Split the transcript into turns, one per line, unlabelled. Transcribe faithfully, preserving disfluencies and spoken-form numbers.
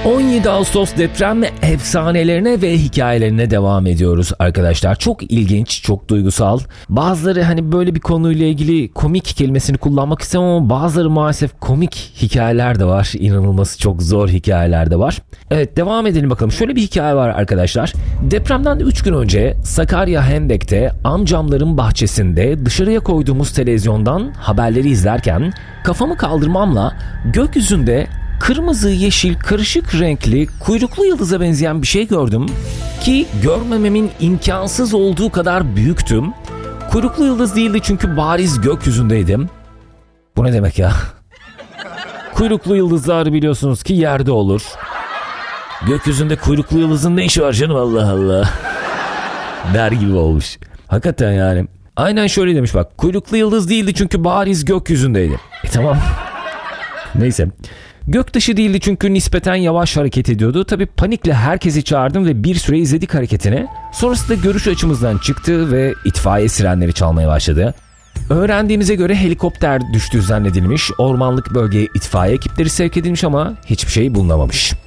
on yedi Ağustos deprem efsanelerine ve hikayelerine devam ediyoruz arkadaşlar. Çok ilginç, çok duygusal. Bazıları hani böyle bir konuyla ilgili komik kelimesini kullanmak istemem ama bazıları maalesef komik hikayeler de var. İnanılması çok zor hikayeler de var. Evet, devam edelim bakalım. Şöyle bir hikaye var arkadaşlar. Depremden üç gün önce Sakarya Hendek'te amcamların bahçesinde dışarıya koyduğumuz televizyondan haberleri izlerken kafamı kaldırmamla gökyüzünde kırmızı yeşil karışık renkli kuyruklu yıldıza benzeyen bir şey gördüm ki görmememin imkansız olduğu kadar büyüktüm. Kuyruklu yıldız değildi çünkü bariz gökyüzündeydim. Bu ne demek ya? Kuyruklu yıldızlar biliyorsunuz ki yerde olur. Gökyüzünde kuyruklu yıldızın ne işi var canım, Allah Allah. Der gibi olmuş. Hakikaten yani. Aynen şöyle demiş bak. Kuyruklu yıldız değildi çünkü bariz gökyüzündeydi. E tamam. Neyse. Göktaşı değildi çünkü nispeten yavaş hareket ediyordu. Tabii panikle herkesi çağırdım ve bir süre izledik hareketini. Sonrasında görüş açımızdan çıktı ve itfaiye sirenleri çalmaya başladı. Öğrendiğimize göre helikopter düştüğü zannedilmiş. Ormanlık bölgeye itfaiye ekipleri sevk edilmiş ama hiçbir şey bulunamamış.